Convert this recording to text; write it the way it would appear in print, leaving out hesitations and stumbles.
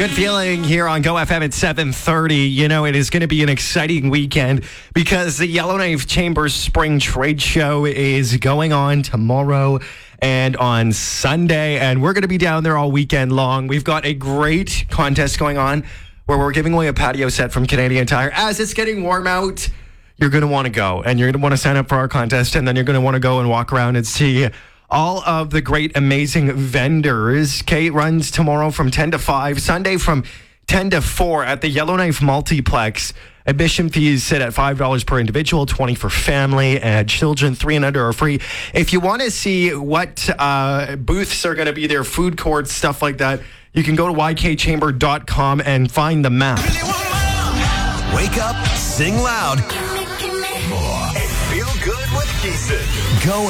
Good feeling here on Go FM at 7:30. You know, it is going to be an exciting weekend because the Yellowknife Chambers Spring Trade Show is going on tomorrow and on Sunday, and we're going to be down there all weekend long. We've got a great contest going on where we're giving away a patio set from Canadian Tire. As it's getting warm out, you're going to want to go, and you're going to want to sign up for our contest, and then you're going to want to go and walk around and see all of the great, amazing vendors. Kate runs tomorrow from 10 to 5, Sunday from 10 to 4 at the Yellowknife Multiplex. Admission fees sit at $5 per individual, $20 for family, and children 3 and under are free. If you want to see what booths are going to be there, food courts, stuff like that, you can go to ykchamber.com and find the map. Wake up, sing loud, and feel good with Keeson.